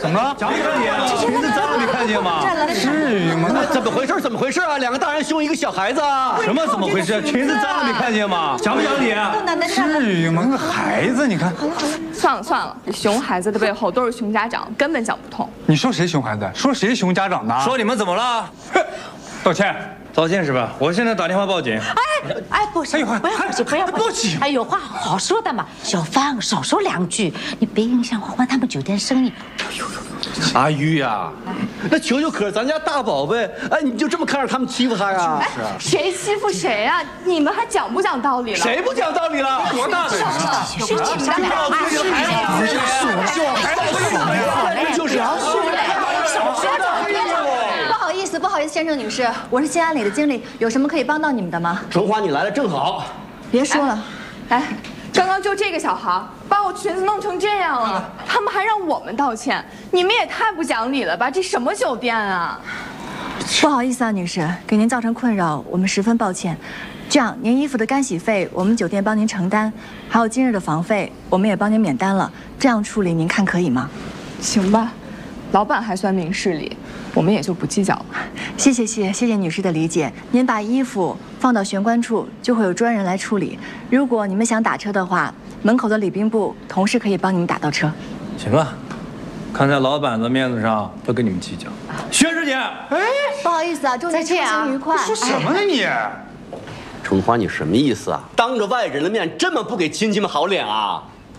怎么了？ 讲不讲理？裙子脏了没看见吗？ 至于吗？ 怎么回事？怎么回事啊？两个大人凶一个小孩子啊？什么怎么回事？裙子脏了没看见吗？讲不讲理？ 至于吗？那孩子，你看。 算了算了，熊孩子的背后都是熊家长，根本讲不通。 你说谁熊孩子？说谁熊家长呢？ 说你们怎么了？ 道歉。 道歉是吧？我现在打电话报警。 哎，不行，不要报警！哎，有话好说的嘛。小芳，少说两句，你别影响欢欢他们酒店生意。 阿玉呀，那球球可是咱家大宝贝，哎，你就这么看着他们欺负他呀？ 谁欺负谁啊？你们还讲不讲道理了？ 谁不讲道理了？多大的人啊！ 是你们家老孩子， 就是啊。 不好意思，先生女士，我是新安里的经理，有什么可以帮到你们的吗？ 春花，你来了正好。 别说了， 哎，刚刚就这个小孩把我裙子弄成这样了，他们还让我们道歉，你们也太不讲理了吧？这什么酒店啊？ 不好意思啊，女士，给您造成困扰，我们十分抱歉。这样，您衣服的干洗费我们酒店帮您承担，还有今日的房费我们也帮您免单了。这样处理您看可以吗？ 行吧，老板还算明事理，我们也就不计较了。 谢谢女士的理解。您把衣服放到玄关处，就会有专人来处理。如果你们想打车的话，门口的礼宾部同事可以帮你们打到车。 行了，看在老板的面子上，不跟你们计较。薛师姐， 哎，不好意思啊，祝您出行愉快。 说什么呢你？ 春花，你什么意思啊？当着外人的面这么不给亲戚们好脸啊？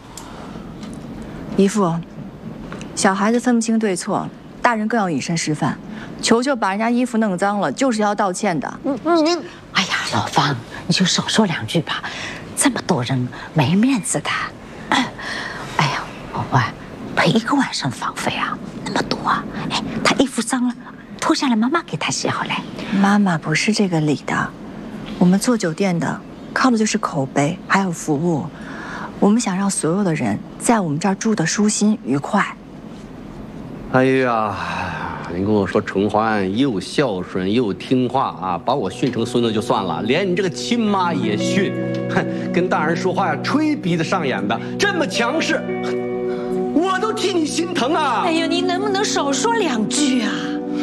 姨父，小孩子分不清对错，大人更要以身示范。球球把人家衣服弄脏了，就是要道歉的。 哎呀，老方，你就少说两句吧，这么多人没面子的。哎呀，欢欢，赔1个晚上房费啊，那么多啊！哎，他衣服脏了，脱下来妈妈给他洗好嘞。 妈妈不是这个理的，我们做酒店的靠的就是口碑还有服务，我们想让所有的人在我们这儿住得舒心愉快。 哎呀，你跟我说陈欢又孝顺又听话啊，把我训成孙子就算了，连你这个亲妈也训，哼，跟大人说话呀吹鼻子上眼的，这么强势，我都替你心疼啊！ 哎呦，你能不能少说两句啊？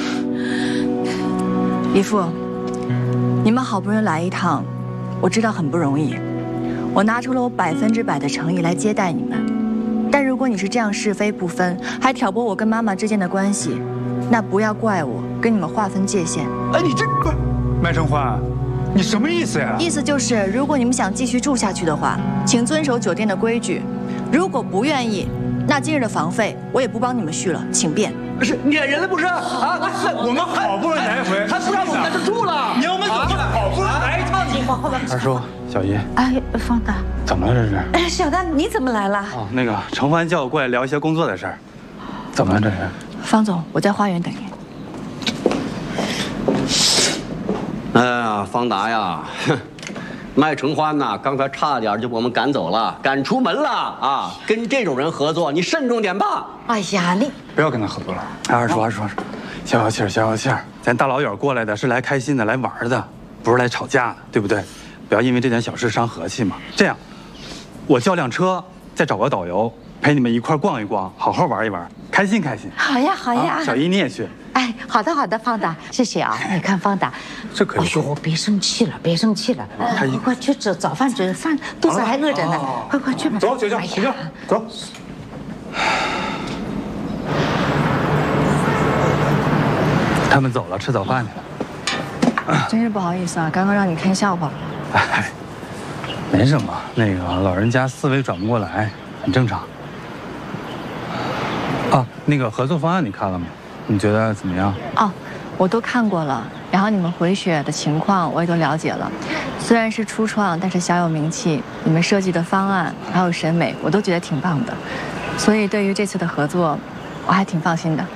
姨父，你们好不容易来一趟，我知道很不容易，我拿出了我100%的诚意来接待你们。但如果你是这样是非不分，还挑拨我跟妈妈之间的关系，那不要怪我跟你们划分界限。 哎，你这不， 麦成欢，你什么意思呀？ 意思就是，如果你们想继续住下去的话，请遵守酒店的规矩；如果不愿意，那今日的房费我也不帮你们续了，请便。 是撵人了不是？啊， 我们好不容易来一回， 还不让我们在这住了，撵我们走了，好不容易来一趟， 二叔，小姨， 哎，方大， 怎么了这是？ 哎，小大，你怎么来了？ 哦，那个程欢叫我过来聊一些工作的事儿，怎么了这是？ 方总，我在花园等您。 哎呀，方达呀，哼，麦承欢呐，刚才差点就把我们赶走了，赶出门了啊！跟这种人合作，你慎重点吧。 哎呀，你不要跟他合作了。二叔，消消气儿，消消气儿。咱大老远过来的是来开心的，来玩的，不是来吵架的，对不对？不要因为这点小事伤和气嘛。这样，我叫辆车，再找个导游陪你们一块逛一逛，好好玩一玩，开心开心。 好呀，好呀。 小姨你也去。 哎，好的，方达，谢谢啊。你看，方达， 这可以。 哎呦，别生气了，别生气了。快去吃早饭，准饭，肚子还饿着呢。快去吧。 走，学校，走。他们走了，吃早饭去了。 真是不好意思啊，刚刚让你看笑话了。 哎，没什么，那个老人家思维转不过来，很正常。啊，那个合作方案你看了吗？你觉得怎么样？ 哦，我都看过了，然后你们回血的情况我也都了解了。虽然是初创，但是小有名气。你们设计的方案还有审美，我都觉得挺棒的。所以对于这次的合作，我还挺放心的。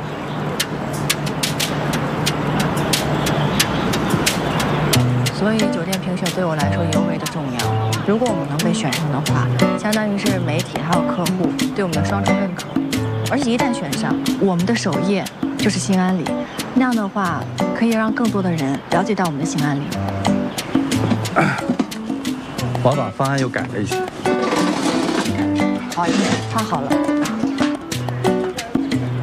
所以酒店评选对我来说尤为的重要。如果我们能被选上的话，相当于是媒体还有客户对我们的双重认可。而且一旦选上，我们的首页就是新安里，那样的话可以让更多的人了解到我们的新安里。 我把方案又改了一些， 好一点，画好了。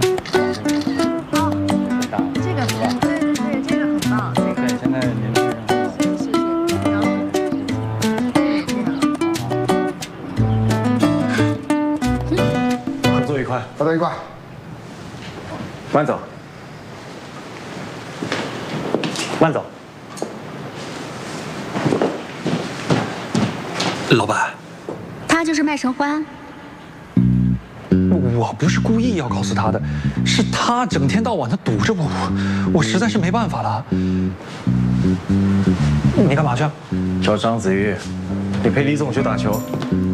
一挂。 慢走，慢走。 老板， 他就是麦承欢。 我不是故意要告诉他的，是他整天到晚的堵着我实在是没办法了。你干嘛去？ 叫章子怡，你陪李总去打球。